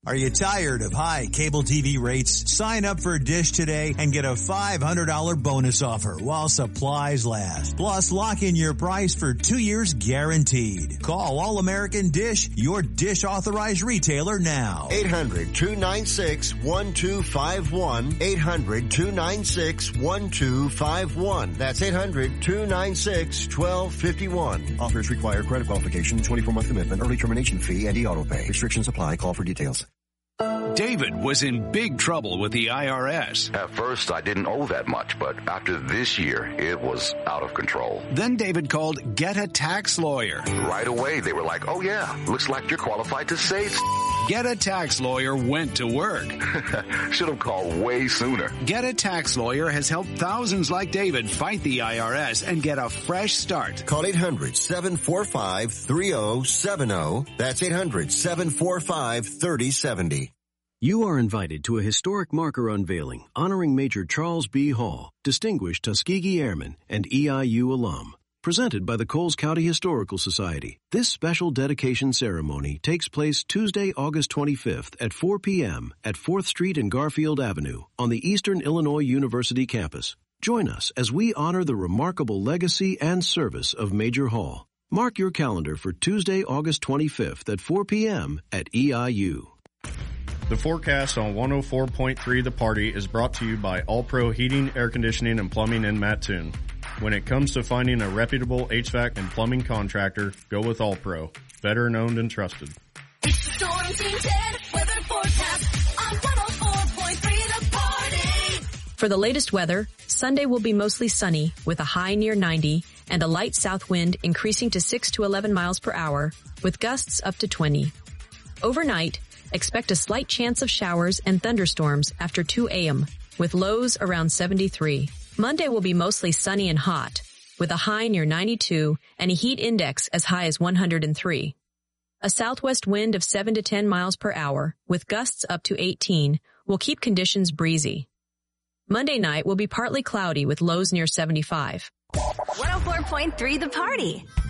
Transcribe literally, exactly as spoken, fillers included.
Are you tired of high cable T V rates? Sign up for Dish today and get a five hundred dollars bonus offer while supplies last. Plus, lock in your price for two years guaranteed. Call All American Dish, your Dish authorized retailer now. eight hundred, two nine six, one two five one. eight hundred, two nine six, one two five one. That's eight hundred, two nine six, one two five one. Offers require credit qualification, twenty-four month commitment, early termination fee, and e-auto pay. Restrictions apply. Call for details. David was in big trouble with the I R S. At first, I didn't owe that much, but after this year, it was out of control. Then David called Get a Tax Lawyer. Right away, they were like, oh yeah, looks like you're qualified to save. Get a Tax Lawyer went to work. Should have called way sooner. Get a Tax Lawyer has helped thousands like David fight the I R S and get a fresh start. Call eight hundred, seven four five, three oh seven oh. That's eight hundred, seven four five, three oh seven oh. You are invited to a historic marker unveiling honoring Major Charles B. Hall, distinguished Tuskegee Airman and E I U alum. Presented by the Coles County Historical Society, this special dedication ceremony takes place Tuesday, August twenty-fifth at four p.m. at fourth Street and Garfield Avenue on the Eastern Illinois University campus. Join us as we honor the remarkable legacy and service of Major Hall. Mark your calendar for Tuesday, August twenty-fifth at four p.m. at E I U. The forecast on one oh four point three The Party is brought to you by All Pro Heating, Air Conditioning, and Plumbing in Mattoon. When it comes to finding a reputable H V A C and plumbing contractor, go with All Pro. Better known and trusted. It's the Storm Team ten weather forecast on one oh four point three The Party. For the latest weather, Sunday will be mostly sunny with a high near ninety and a light south wind increasing to six to eleven miles per hour with gusts up to twenty. Overnight, expect a slight chance of showers and thunderstorms after two a.m. with lows around seventy-three. Monday will be mostly sunny and hot with a high near ninety-two and a heat index as high as one hundred three. A southwest wind of seven to ten miles per hour with gusts up to eighteen will keep conditions breezy. Monday night will be partly cloudy with lows near seventy-five. one oh four point three The Party.